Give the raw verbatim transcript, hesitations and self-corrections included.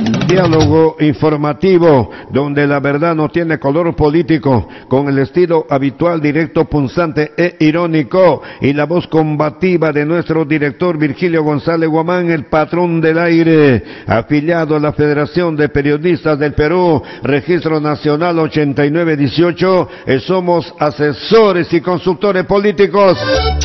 Diálogo informativo, donde la verdad no tiene color político, con el estilo habitual, directo, punzante e irónico, y la voz combativa de nuestro director Virgilio González Guamán, el patrón del aire, afiliado a la Federación de Periodistas del Perú, Registro Nacional ochenta y nueve dieciocho, somos asesores y consultores políticos.